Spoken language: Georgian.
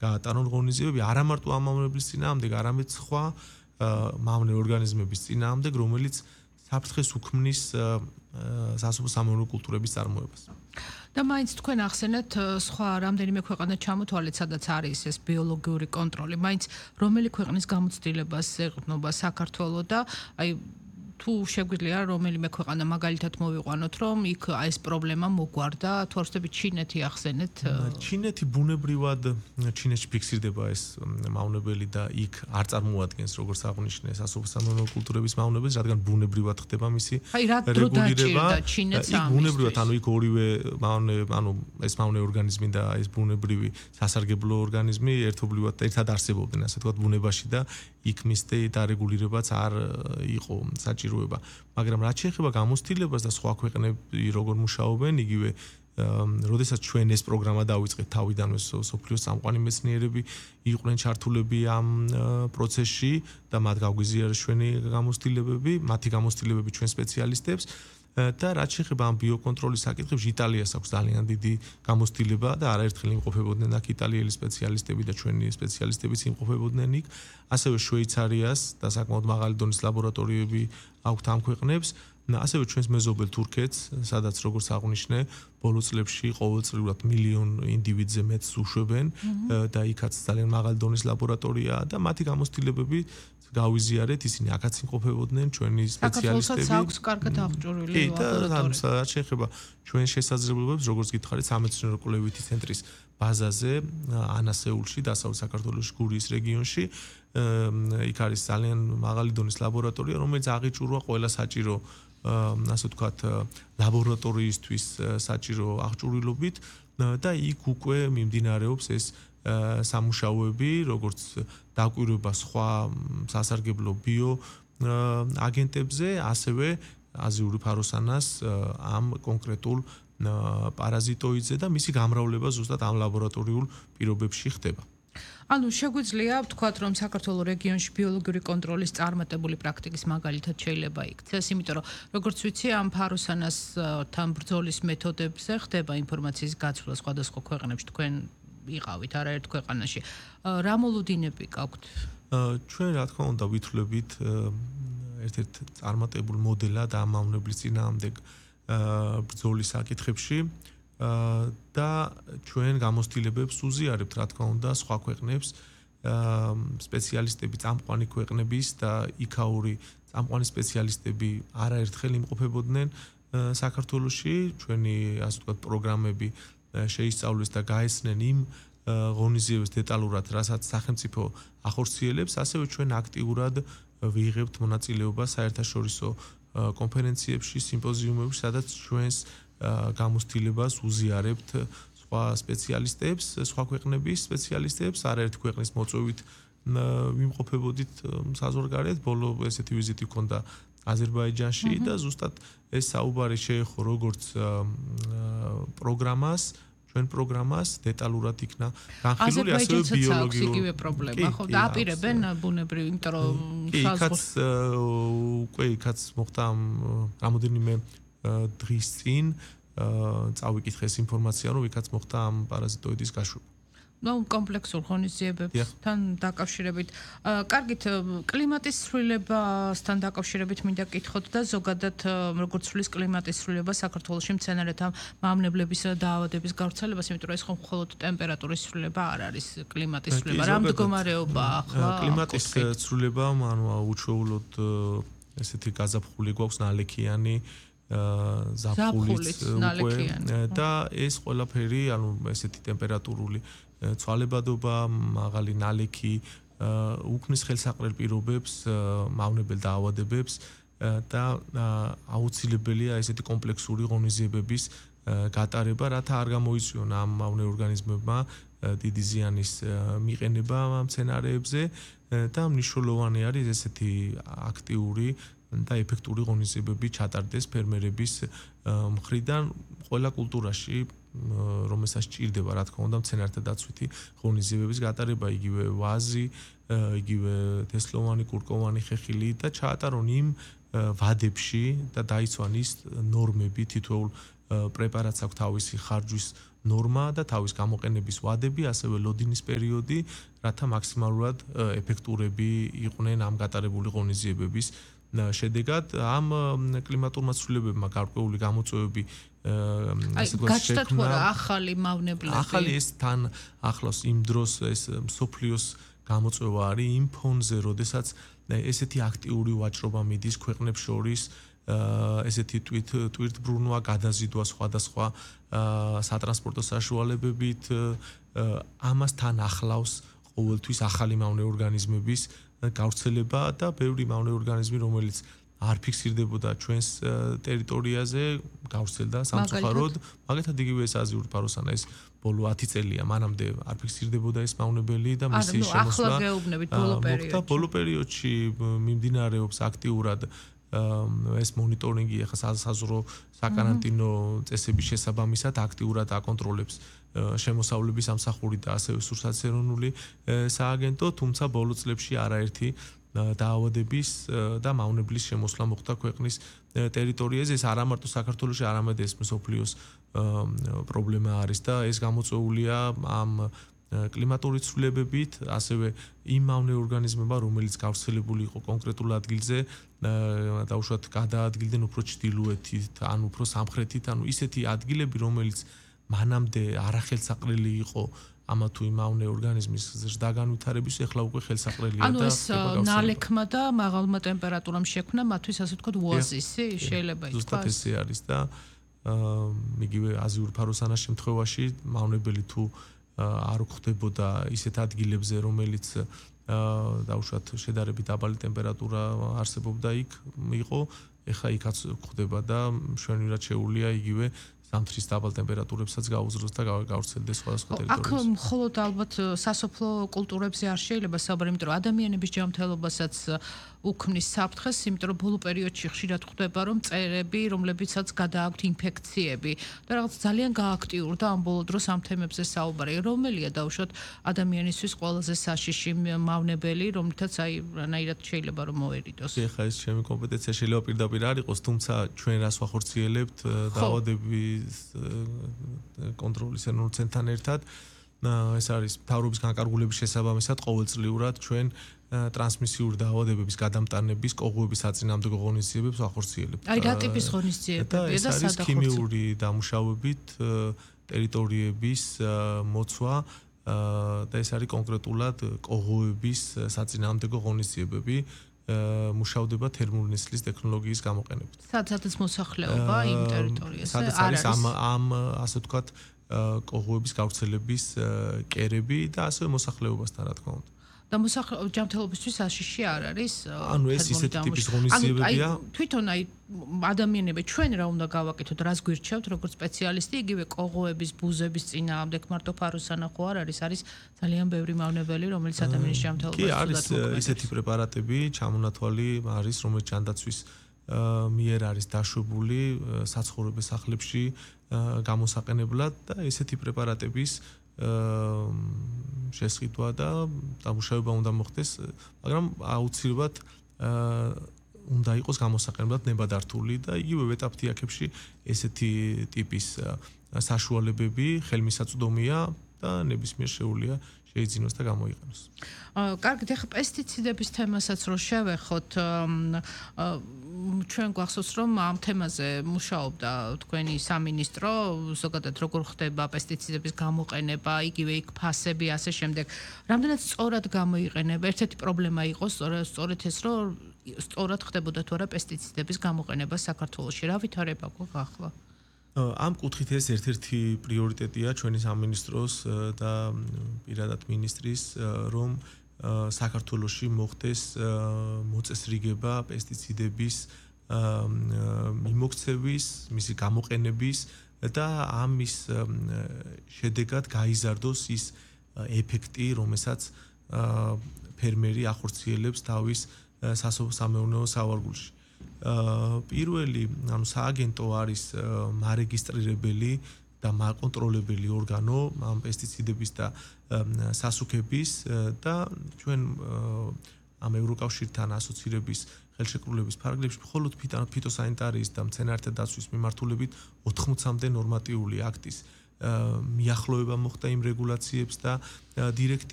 გაატარონ ღონისძიებები არა მარტო ამ მავნებლის წინააღმდეგ, არამედ სხვა მავნე ორგანიზმების წინააღმდეგ, რომელიც საფრთხეს უქმნის სასოფლო-სამეურნეო კულტურების წარმოებას. და მაინც თქვენ ახსენეთ სხვა რამდენიმე ქვეყანა ჩამოთვალეთ, სადაც არის ეს ბიოლოგიური კონტროლი, მაინც რომელი ქვეყნის გამოცდილებას ეყრდნობა საქართველო და აი თუ შეგვიძლია რომელიმე ქვეყანა მაგალითად მოვიყვანოთ, რომ იქ ეს პრობლემა მოგვარდა, თუ არ ვთქვი ჩინეთი ახსენეთ. ჩინეთი ბუნებრივად ჩინეთში ფიქსირდება ეს მავნებელი და იქ არ წარმოადგენს როგორც აღნიშნე სასოფლო-სამეურნეო კულტურების მავნებელს, რადგან ბუნებრივად ხდება მისი რეგულირება. იქ ბუნებრივად, იქ ორივე ეს მავნე ორგანიზმი და ეს ბუნებრივი სასარგებლო ორგანიზმი ერთად არსებობდნენ, ასე ვთქვათ, ბუნებაში და იქ მის დარეგულირებაც არ იყო საჭიროება. მაგრამ რაც შეეხება გამოცდილებას და სხვა ქვეყნები როგორ მუშაობენ, იგივე როდესაც ჩვენ ეს პროგრამა დავიწყეთ თავიდანვე სოფლიოს წამყვანი მეცნიერები იყვნენ ჩართულები ამ პროცესში და მათ გავგვიზიარეს ჩვენი გამოცდილებები, მათი გამოცდილებები ჩვენ სპეციალისტებს და რაც შეეხება ამ ბიოკონტროლის საკითხებში, იტალიას აქვს ძალიან დიდი გამოცდილება და არაერთხელ იმყოფებოდნენ აქ იტალიელი სპეციალისტები და ჩვენი სპეციალისტებიც იმყოფებოდნენ იქ. ასევე შვეიცარიას და საკმაოდ მაღალი დონის ლაბორატორიები აქვთ ამ ქვეყნებს. ასევე ჩვენს მეზობელ თურქეთს, სადაც როგორც აღნიშნე, ბოლო წლებში ყოველწლიურად მილიონ ინდივიდზე მეტს უშვებენ და იქაც ძალიან მაღალი დონის ლაბორატორიაა და მათი გამოცდილებები გავიზიარეთ, ისინი აქაც იმყოფებოდნენ ჩვენი სპეციალისტები. საქართველოსაც აქვს კარგად აღჭურვილი ლაბორატორია. და რაც შეეხება ჩვენ შესაძლებლობებს, როგორც გითხარით, სამეცნიერო კვლევითი ცენტრის ბაზაზე, ანასეულში, დასავლეთ საქართველოს გურიის რეგიონში, იქ არის ძალიან მაღალი დონის ლაბორატორია, რომელიც აღიჭურვა ყველა საჭირო ასე ვთქვათ, ლაბორატორიისთვის საჭირო აღჭურვილობით და იქ უკვე მიმდინარეობს ეს სამუშაოები, როგორც დაკვირვება სხვა სასარგებლო ბიო აგენტებზე, ასევე აზიური ფაროსანას ამ კონკრეტულ პარაზიტოიდზე და მისი გამრავლება ზუსტად ამ ლაბორატორიულ პირობებში ხდება. ანუ შეგვიძლია ვთქვათ, რომ საქართველოს რეგიონში ბიოლოგიური კონტროლის წარმატებული პრაქტიკის მაგალითად შეიძლება იქცეს, იმიტომ რომ როგორც ვიცი, ამ ფაროსანასთან ბრძოლის მეთოდებზე ხდება ინფორმაციის გაცვლა სხვადასხვა ქვეყნებში, თქვენ იყავით არაერთ ქვეყანაში. რა მოლოდინები გაქვთ? ჩვენ რა თქმა უნდა ვითვლებით ერთ-ერთ წარმატებულ მოდელად ამ მავნებლის წინააღმდეგ ბრძოლის საკითხებში. და ჩვენ გამოცდილებებს უზიარებთ, რა თქმა უნდა, სხვა ქვეყნებს, სპეციალისტები წამყვანი ქვეყნების და იქაური წამყვანი სპეციალისტები არაერთხელ იმყოფებოდნენ საქართველოში, ჩვენი ასე ვთქვათ პროგრამები შეისწავლეს და გაეცნენ იმ ღონისძიებებს დეტალურად, რასაც სახელმწიფო ახორციელებს, ასევე ჩვენ აქტიურად ვიღებთ მონაწილეობას საერთაშორისო კონფერენციებში, სიმპოზიუმებში, სადაც ჩვენს გამოცდილებას უზიარებთ სხვა სპეციალისტებს, სხვა ქვეყნების სპეციალისტებს, არაერთ ქვეყნის მოწვევით ვიმყოფებოდით საზღვარგარეთ, ბოლო ესეთი ვიზიტი ჰქონდა აზერბაიჯანში და ზუსტად ეს საუბარი შეეხო როგორც პროგრამას, ჩვენ პროგრამას დეტალურად იქნა განხილული, ასევე ბიოლოგიური იგივე პრობლემა, ხო, და აპირებენ ბუნებრივ, იმიტომ რომ იქაც მოხდა რამოდენიმე დღის წინ წავიკითხეს ინფორმაცია, რომ იქაც მოხდა ამ პარაზიტოიდის გაშვება. კომპლექსურ ღონისძიებებთან დაკავშირებით. კარგით, კლიმატის ცვლილებასთან დაკავშირებით მინდა გკითხოთ და ზოგადად როგორც ცვლის კლიმატის ცვლილება საქართველოში მცენარეთა მავნებლების და დაავადების გავრცელებას, იმიტომ რომ ეს ხომ მხოლოდ ტემპერატურის ცვლილება არ არის კლიმატის ცვლილება. რა მდგომარეობაა ახლა? კლიმატის ცვლილება, ანუ უჩვეულოდ ესეთი გაზაფხული გვაქვს ნალექიანი ზაფხულიც უკვე და ეს ყველაფერი, ანუ ესეთი ტემპერატურული ცვალებადობა, მაღალი ნალექი უქმნის ხელსაყრელ პირობებს, მავნებელ დაავადებებს და აუცილებელია ესეთი კომპლექსური ღონისძიებების გატარება, რათა არ გამოიწვიონ ამ მავნე ორგანიზმებმა დიდი ზიანის მიყენება მცენარეებზე და მნიშვნელოვანი არის ესეთი აქტიური და ეფექტური ღონისძიებები ჩატარდეს ფერმერების მხრიდან ყველა კულტურაში, რომელსაც ჭირდება, რა თქმა უნდა, მცენარეთა დაცვითი ღონისძიებების გატარება, იგივე ვაზი, იგივე თესლოვანი, კურკოვანი ხეხილი და ჩაატარონ იმ ვადებში და დაიცვან ის ნორმები თითოეულ პრეპარატს აქვს თავისი ხარჯვის ნორმა და თავის გამოყენების ვადები, ასევე ლოდინის პერიოდი, რათა მაქსიმალურად ეფექტურები იყვნენ ამ გატარებული ღონისძიებების შედეგად. ამ კლიმატურმა ცვლილებებმა გარკვეული გამოწვევები გაჩნდა თუ არა ახალი მავნებლები? ახალი ეს თან ახლავს იმ დროს ეს მსოფლიოს გამოწვევა არის იმ ფონზე, როდესაც ესეთი აქტიური ვაჭრობა მიდის ქვეყნებს შორის, ესეთი ტვირთბრუნვა, გადაზიდვა სხვადასხვა სატრანსპორტო საშუალებებით, ამასთან ახლავს ყოველთვის ახალი მავნე ორგანიზმების გავრცელება და ბევრი მავნე ორგანიზმი, რომელიც არ ფიქსირდებოდა ჩვენს ტერიტორიაზე, გავრცელდა სამწუხაროდ. მაგალითად იგივე ეს აზიური ფაროსანა ეს ბოლო 10 წელია მანამდე არ ფიქსირდებოდა ეს მავნებელი და მისი შემოსვლა. ახლა გეუბნებით ბოლო პერიოდში. ბოლო პერიოდში მიმდინარეობს აქტიურად ეს მონიტორინგი ახლა საზღვაო საკარანტინო წესების შესაბამისად აქტიურად აკონტროლებს შემოსავლების სამსახური და ასევე სურსათეროვნული სააგენტო, თუმცა ბოლო წლებში არაერთი დაავადების და მავნებლის შემოსვლა მოხდა ქვეყნის ტერიტორიაზე. ეს არა მარტო საქართველოში, არამედ ეს მსოფლიოს პრობლემა არის და ეს გამოწვეულია ამ კლიმატური ცვლილებებით, ასევე იმ მავნე ორგანიზმებმა, რომელიც გავრცელებული იყო კონკრეტულ ადგილზე, დაუშვათ გადაადგილდნენ უფრო ჩრდილოეთით, ან უფრო სამხრეთით, ანუ ისეთი ადგილები, რომელიც მანამდე არახელსაყრელი იყო ამა თუ იმ მავნე ორგანიზმის ზრდა განვითარების, ეხლა უკვე ხელსაყრელია და ანუ ეს ნალექმა და მაღალმა ტემპერატურამ შექმნა მათთვის ასე ვთქვათ ოაზისი, შეიძლება ითქვას. ზუსტად ესე არის და იგივე აზიურ ფაროსანას შემთხვევაში მავნებელი თუ არ გვხდებოდა ისეთ ადგილებზე, რომელიც დაუშვათ შედარებით დაბალი ტემპერატურა არსებობდა იქ იყო, ეხლა იქაც გვხდება და მშვენივრად შეუულია იგივე ზამთრის დაბალ ტემპერატურებსაც გაუზრდოს და გავრცელდეს სხვადასხვა ტერიტორიებზე. აქ მხოლოდ ალბათ სასოფლო კულტურებზე არ შეიძლება საუბარი, იმიტომ რომ ადამიანების ჯანმრთელობასაც უქმნის საფრთხეს, იმიტომ რომ ბოლო პერიოდში ხშირად ხდება, რომ მწერები, რომლებიცაც გადააქვთ ინფექციები და რაღაც ძალიან გააქტიურდა ამ ბოლო დროს ამ თემებზე საუბარი. რომელია დაუშვათ ადამიანისთვის ყველაზე საშიში მავნებელი, რომლითაც აი რანაირად შეიძლება რომ მოერიდოს. ეხლა ეს ჩემი კომპეტენცია შეიძლება პირდაპირ არ იყოს, თუმცა ჩვენ რას ვახორციელებთ დაავადების კონტროლის ეროვნულ ცენტრთან ერთად, ეს არის მთავრობის განკარგულების შესაბამისად ყოველწლიურად ჩვენ ტრანსმისიურ დაავადებების გადამტანების კოღოების საწინააღმდეგო ღონისძიებებს ვახორციელებთ. აი რა ტიპის ღონისძიებებია და სადა ქიმიური დამუშავებით ტერიტორიების მოცვა და ეს არის კონკრეტულად კოღოების საწინააღმდეგო ღონისძიებები. მუშავდება თერმული ნისლის ტექნოლოგიის გამოყენებით. სადაც მოსახლეობა იმ ტერიტორიაზე არის ამ ასე ვთქვათ კოღოების გავრცელების კერები და ასევე მოსახლეობასთან რა თქმა უნდა. და ჯანმრთელობისთვის საშიში არ არის. ანუ ეს ისეთი ტიპის ღონისძიებებია. თვითონ აი ადამიანები ჩვენ რა უნდა გავაკეთოთ, რას გვირჩევთ როგორც სპეციალისტი, იგივე კოღოების, ბუზების წინააღმდეგ მარტო ფაროსანა ხო არ არის, არის ძალიან ბევრი მავნებელი, რომელიც ადამიანის ჯანმრთელობას კი არის ისეთი პრეპარატები, ჩამონათვალი არის, რომელიც ჯანდაცვის მიერ არის დაშვებული საცხოვრებელ სახლებში გამოსაყენებლად და ესეთი პრეპარატების შესყიდვა და დამუშავება უნდა მოხდეს, მაგრამ აუცილებლად უნდა იყოს გამოსაყენებლად ნებადართული და იგივე ვეტაპთიაქებში ესეთი ტიპის საშუალებები ხელმისაწვდომია და ნებისმიერ შეუძლია შეიძინოს და გამოიყენოს. კარგით, ახლა პესტიციდების თემასაც რო შევეხოთ, ჩვენ გვახსოვს, რომ ამ თემაზე მუშაობდა თქვენი სამინისტრო, ზოგადად როგორ ხდება პესტიციდების გამოყენება, იგივე იქ ფასები, ასე შემდეგ. რამდენად სწორად გამოიყენება? ერთ-ერთი პრობლემა იყო სწორედ ეს, რომ სწორად ხდებოდა თუ არა პესტიციდების გამოყენება საქართველოში. რა ვითარება გვაქვს ახლა? ამ კუთხით ეს ერთ-ერთი პრიორიტეტია ჩვენი სამინისტროს და პირადად მინისტრის, რომ საქართველოში მოხდეს მოწესრიგება პესტიციდების მიმოქცევის, მისი გამოყენების და ამის შედეგად გაიზარდოს ის ეფექტი, რომელსაც ფერმერი ახორციელებს თავის სასოფლო-სამეურნეო სავარგულში. პირველი, ანუ სააგენტო არის მარეგისტრირებელი და მარკონტროლებელი ორგანო ამ პესტიციდების და სასუქების და ჩვენ ამ ევროკავშირთან ასოცირების ხელშეკრულების ფარგლებში მხოლოდ ფიტოსანიტარიის და მცენარეთა დაცვის მიმართულებით 80-მდე ნორმატიული აქტის მიახლოება მოხდა იმ რეგულაციებს და დირექტივებს